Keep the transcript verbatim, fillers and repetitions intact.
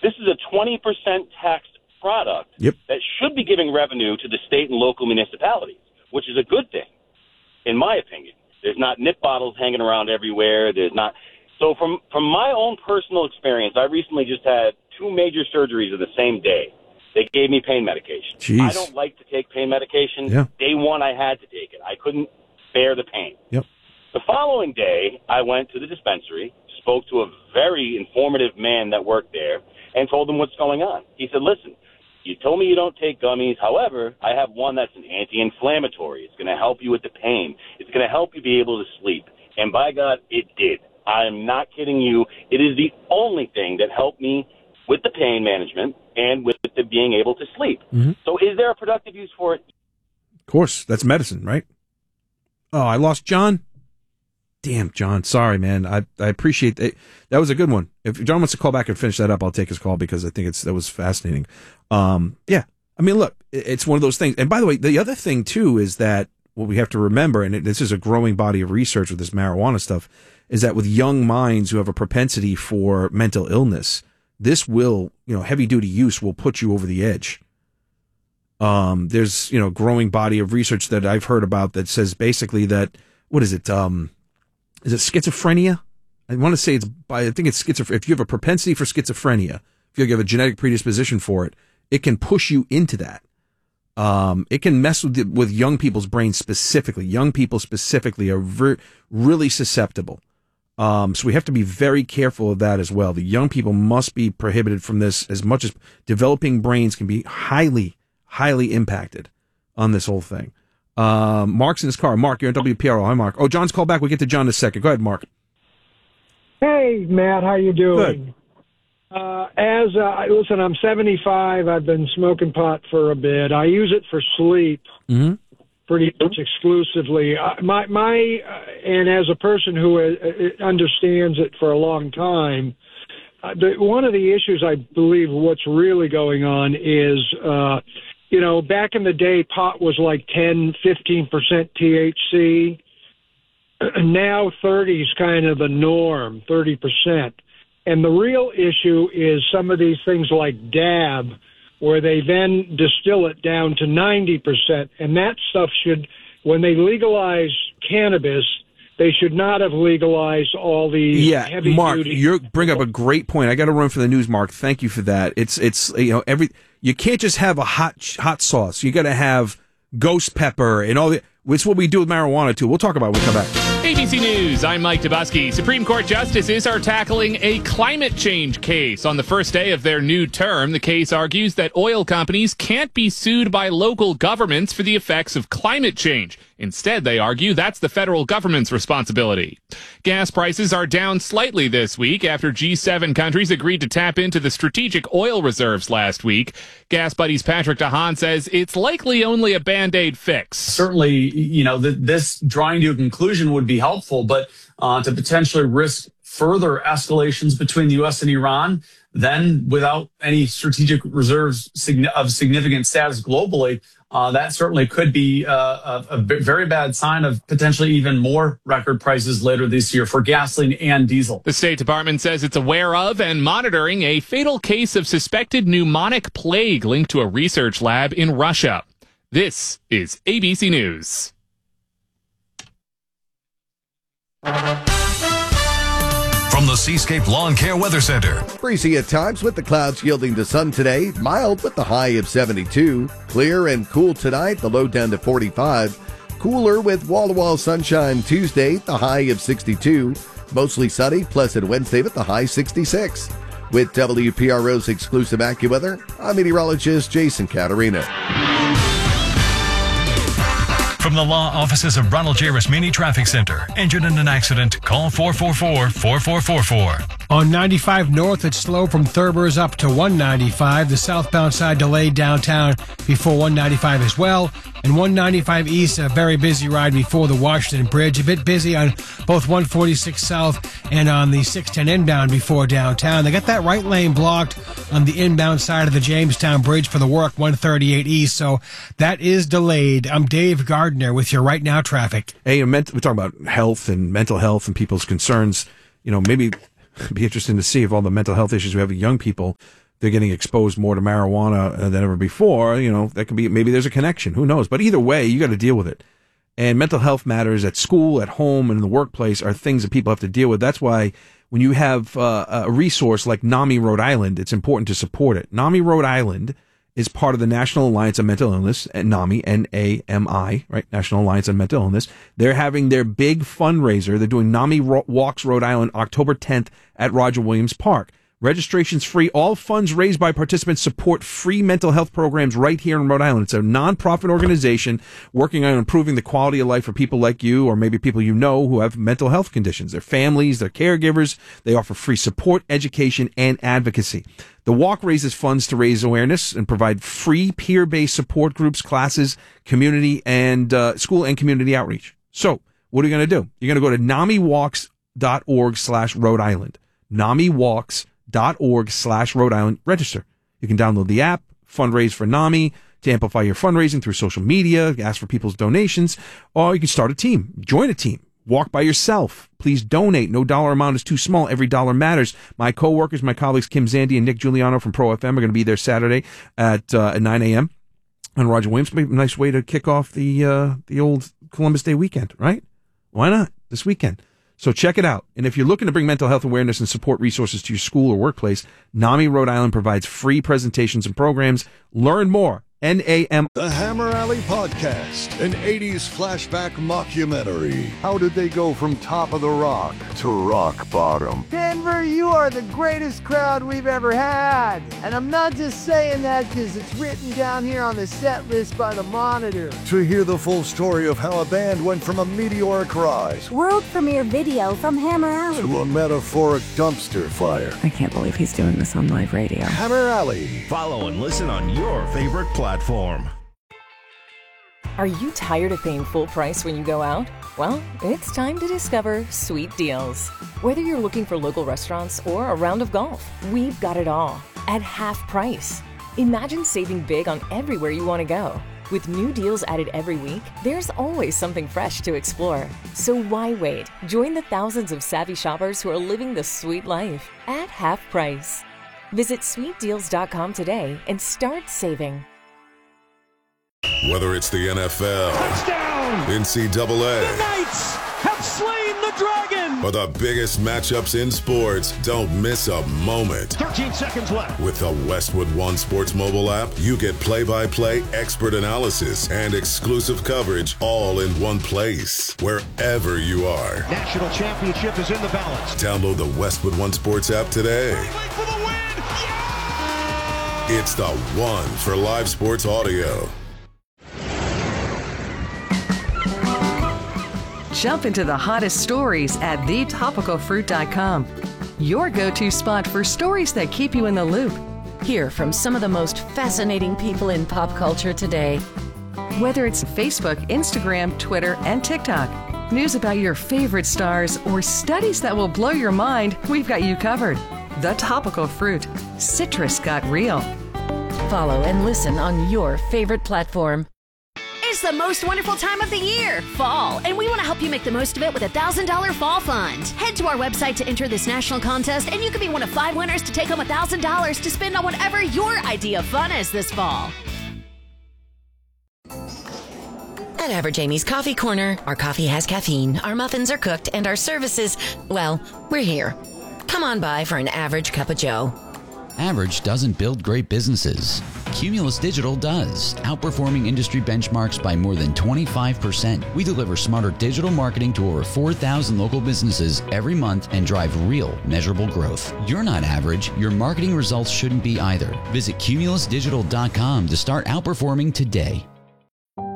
This is a twenty percent taxed product yep. that should be giving revenue to the state and local municipalities, which is a good thing, in my opinion. There's not nip bottles hanging around everywhere. There's not. So from, from my own personal experience, I recently just had two major surgeries in the same day. They gave me pain medication. Jeez. I don't like to take pain medication. Yeah. Day one, I had to take it. I couldn't bear the pain. Yep. The following day, I went to the dispensary, spoke to a very informative man that worked there, and told him what's going on. He said, listen, you told me you don't take gummies. However, I have one that's an anti-inflammatory. It's going to help you with the pain. It's going to help you be able to sleep. And by God, it did. I'm not kidding you. It is the only thing that helped me with the pain management and with the being able to sleep. Mm-hmm. So is there a productive use for it? Of course. That's medicine, right? Oh, I lost John. Damn, John. Sorry, man. I, I appreciate it. That was a good one. If John wants to call back and finish that up, I'll take his call because I think it's that was fascinating. Um, yeah. I mean, look, it's one of those things. And by the way, the other thing, too, is that what we have to remember, and this is a growing body of research with this marijuana stuff, is that with young minds who have a propensity for mental illness, this will, you know, heavy-duty use will put you over the edge. Um, there's, you know, growing body of research that I've heard about that says basically that, what is it, um... is it schizophrenia? I want to say it's by, I think it's schizophrenia. If you have a propensity for schizophrenia, if you have a genetic predisposition for it, it can push you into that. Um, it can mess with the, with young people's brains specifically. Young people specifically are ver- really susceptible. Um, so we have to be very careful of that as well. The young people must be prohibited from this as much as developing brains can be highly, highly impacted on this whole thing. Um, Mark's in his car. Mark, you're on W P R O. Hi, Mark. Oh, John's called back. We'll get to John in a second. Go ahead, Mark. Hey, Matt. How you doing? Good. Uh, as, uh, listen, I'm seventy-five. I've been smoking pot for a bit. I use it for sleep mm-hmm. pretty much exclusively. Uh, my, my, uh, and as a person who uh, understands it for a long time, uh, the, one of the issues I believe what's really going on is, uh, you know, back in the day, pot was like ten, fifteen percent T H C. Now thirty is kind of the norm, thirty percent. And the real issue is some of these things like dab, where they then distill it down to ninety percent. And that stuff should, when they legalize cannabis, they should not have legalized all these yeah, heavy Mark, duty. You bring up a great point. I got to run for the news, Mark. Thank you for that. It's it's you know every you can't just have a hot hot sauce. You got to have ghost pepper and all the. It's what we do with marijuana too. We'll talk about it when we come back. A B C News, I'm Mike Dubusky. Supreme Court justices are tackling a climate change case. On the first day of their new term, the case argues that oil companies can't be sued by local governments for the effects of climate change. Instead, they argue that's the federal government's responsibility. Gas prices are down slightly this week after G seven countries agreed to tap into the strategic oil reserves last week. Gas Buddy's Patrick DeHaan says it's likely only a Band-Aid fix. Certainly, you know, th- this drawing to a conclusion would be helpful, but uh, to potentially risk further escalations between the U S and Iran, then without any strategic reserves sign- of significant status globally, uh, that certainly could be uh, a, a very bad sign of potentially even more record prices later this year for gasoline and diesel. The State Department says it's aware of and monitoring a fatal case of suspected pneumonic plague linked to a research lab in Russia. This is A B C News. From the Seascape Lawn Care Weather Center. Breezy at times with the clouds yielding to sun today. Mild with the high of seventy-two. Clear and cool tonight, the low down to forty-five. Cooler with wall-to-wall sunshine Tuesday, the high of sixty-two. Mostly sunny, pleasant Wednesday with the high sixty-six. With W P R O's exclusive AccuWeather, I'm meteorologist Jason Caterina. From the law offices of Ronald J. Rasmini Traffic Center. Injured in an accident? Call four four four, four four four four. On ninety-five North, it's slow from Thurber's up to one ninety-five. The southbound side delayed downtown before one ninety-five as well. And one ninety-five East, a very busy ride before the Washington Bridge. A bit busy on both one forty-six South and on the six ten inbound before downtown. They got that right lane blocked on the inbound side of the Jamestown Bridge for the work, one thirty-eight East. So that is delayed. I'm Dave Gardner with your Right Now traffic. Hey, we're talking about health and mental health and people's concerns. You know, maybe it'd be interesting to see if all the mental health issues we have with young people they're getting exposed more to marijuana than ever before. You know, that could be, maybe there's a connection. Who knows? But either way, you got to deal with it. And mental health matters at school, at home, and in the workplace are things that people have to deal with. That's why when you have uh, a resource like NAMI Rhode Island, it's important to support it. NAMI Rhode Island is part of the National Alliance on Mental Illness, and NAMI, N A M I, right? National Alliance on Mental Illness. They're having their big fundraiser. They're doing NAMI Walks Rhode Island October tenth at Roger Williams Park. Registration's free. All funds raised by participants support free mental health programs right here in Rhode Island. It's a nonprofit organization working on improving the quality of life for people like you, or maybe people you know who have mental health conditions, their families, their caregivers. They offer free support, education, and advocacy. The walk raises funds to raise awareness and provide free peer-based support groups, classes, community, and uh, school and community outreach. So what are you going to do? You're going to go to namiwalks.org slash Rhode Island. namiwalks dot org slash Rhode Island. Register. You can download the app, fundraise for NAMI to amplify your fundraising through social media, ask for people's donations, or you can start a team. Join a team. Walk by yourself. Please donate. No dollar amount is too small. Every dollar matters. My coworkers, my colleagues Kim Zandi and Nick Giuliano from Pro F M are going to be there Saturday at, uh, at nine a.m. on Roger Williams. Maybe a nice way to kick off the uh, the old Columbus Day weekend, right? Why not? This weekend. So check it out. And if you're looking to bring mental health awareness and support resources to your school or workplace, NAMI Rhode Island provides free presentations and programs. Learn more. N A M. The Hammer Alley Podcast, an eighties flashback mockumentary. How did they go from top of the rock to rock bottom? Denver, you are the greatest crowd we've ever had. And I'm not just saying that because it's written down here on the set list by the Monitor. To hear the full story of how a band went from a meteoric rise, world premiere video from Hammer Alley, to a metaphoric dumpster fire. I can't believe he's doing this on live radio. Hammer Alley. Follow and listen on your favorite platform. Platform. Are you tired of paying full price when you go out? Well, it's time to discover Sweet Deals. Whether you're looking for local restaurants or a round of golf, we've got it all at half price. Imagine saving big on everywhere you want to go. With new deals added every week, there's always something fresh to explore. So why wait? Join the thousands of savvy shoppers who are living the sweet life at half price. Visit sweet deals dot com today and start saving. Whether it's the N F L, touchdown, N C double A, the Knights have slain the dragon, or the biggest matchups in sports, don't miss a moment. thirteen seconds left. With the Westwood One Sports mobile app, you get play-by-play, expert analysis, and exclusive coverage all in one place, wherever you are. National championship is in the balance. Download the Westwood One Sports app today. For the win. Yeah! It's the one for live sports audio. Jump into the hottest stories at the topical fruit dot com. Your go-to spot for stories that keep you in the loop. Hear from some of the most fascinating people in pop culture today. Whether it's Facebook, Instagram, Twitter, and TikTok, news about your favorite stars, or studies that will blow your mind, we've got you covered. The Topical Fruit. Citrus got real. Follow and listen on your favorite platform. It's the most wonderful time of the year, fall, and we want to help you make the most of it with a one thousand dollars Fall Fund. Head to our website to enter this national contest, and you could be one of five winners to take home one thousand dollars to spend on whatever your idea of fun is this fall. At Average Amy's Coffee Corner, our coffee has caffeine, our muffins are cooked, and our services, well, we're here. Come on by for an average cup of joe. Average doesn't build great businesses. Cumulus Digital does, outperforming industry benchmarks by more than twenty-five percent. We deliver smarter digital marketing to over four thousand local businesses every month and drive real, measurable growth. You're not average. Your marketing results shouldn't be either. Visit cumulus digital dot com to start outperforming today.